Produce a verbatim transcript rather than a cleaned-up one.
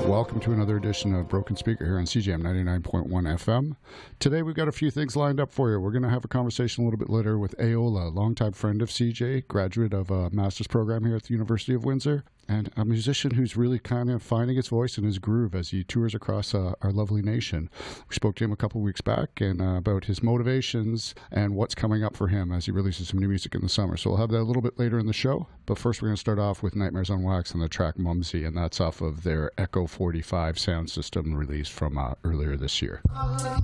Welcome to another edition of Broken Speaker here on C J M ninety-nine point one F M. Today we've got a few things lined up for you. We're going to have a conversation a little bit later with Aola, longtime friend of C J, graduate of a master's program here at the University of Windsor, and a musician who's really kind of finding his voice and his groove as he tours across uh, our lovely nation. We spoke to him a couple weeks back and uh, about his motivations and what's coming up for him as he releases some new music in the summer. So we'll have that a little bit later in the show. But first we're going to start off with Nightmares on Wax and the track Mumsy, and that's off of their Echo forty-five sound system released from uh, earlier this year. Uh,